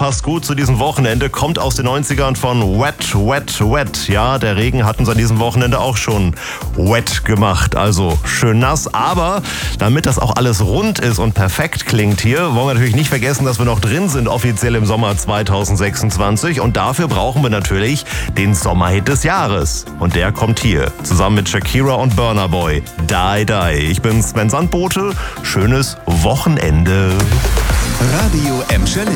passt gut zu diesem Wochenende, kommt aus den 90ern von Wet, Wet, Wet. Ja, der Regen hat uns an diesem Wochenende auch schon wet gemacht, also schön nass. Aber damit das auch alles rund ist und perfekt klingt hier, wollen wir natürlich nicht vergessen, dass wir noch drin sind, offiziell im Sommer 2026. Und dafür brauchen wir natürlich den Sommerhit des Jahres. Und der kommt hier, zusammen mit Shakira und Burna Boy. Die, die. Ich bin Sven Sandbote. Schönes Wochenende. Radio Emscher